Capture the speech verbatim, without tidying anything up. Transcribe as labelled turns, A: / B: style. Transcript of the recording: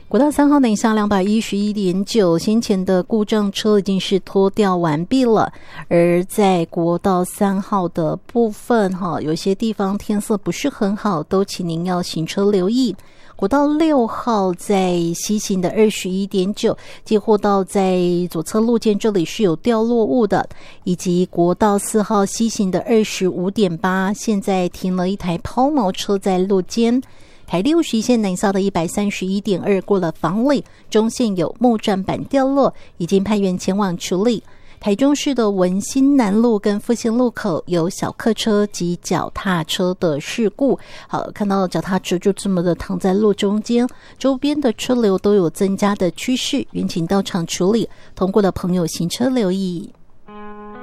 A: 国道三号南下两百一十一点九，先前的故障车已经是拖吊完毕了。而在国道三号的部分，哈，有些地方天色不是很好，都请您要行车留意。国道六号在西行的二十一点九，接获到在左侧路肩这里是有掉落物的，以及国道四号西行的二十五点八，现在停了一台抛锚车在路肩。台六十一线南下的一百三十一点二过了房里，中线有木栈板掉落，已经派员前往处理。台中市的文心南路跟复兴路口有小客车及脚踏车的事故，好，看到脚踏车就这么的躺在路中间，周边的车流都有增加的趋势，员警到场处理，通过的朋友行车留意。